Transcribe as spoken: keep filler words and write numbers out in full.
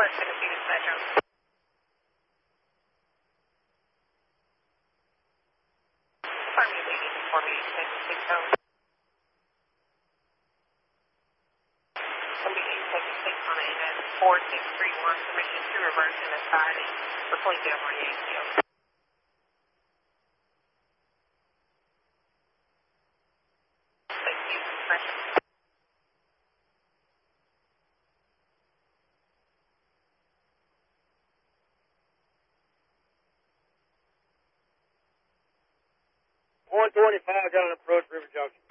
West Tennessee Metro. Army leading for me, six six zero. Somebody eight seven six on A N four six three one, permission to reverse and aside for plate down on the A C O. Thank you, pressure. one twenty-five down approach River Junction.